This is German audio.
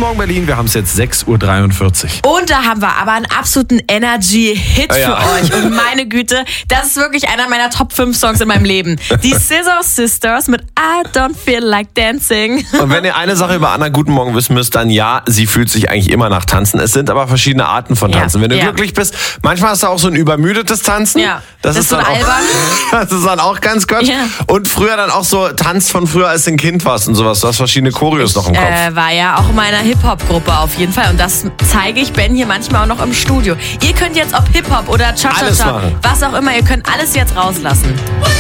Morgen Berlin, wir haben es jetzt 6:43 Und da haben wir aber einen absoluten Energy-Hit für euch. Und meine Güte, das ist wirklich einer meiner Top 5 Songs in meinem Leben. Die Scissor Sisters mit I Don't Feel Like Dancing. Und wenn ihr eine Sache über Anna Guten Morgen wissen müsst, dann ja, sie fühlt sich eigentlich immer nach Tanzen. Es sind aber verschiedene Arten von Tanzen. Wenn du glücklich bist, manchmal hast du auch so ein übermüdetes Tanzen. Ja, das ist so dann albern. Das ist dann auch ganz Gott. Ja. Und früher dann auch so Tanz von früher, als du ein Kind warst und sowas. Du hast verschiedene Choreos noch im Kopf. War ja auch in meiner Hip-Hop-Gruppe auf jeden Fall. Und das zeige ich Ben hier manchmal auch noch im Studio. Ihr könnt jetzt ob Hip-Hop oder Alles Cha-Cha-Cha, machen. was auch immer, ihr könnt alles jetzt rauslassen.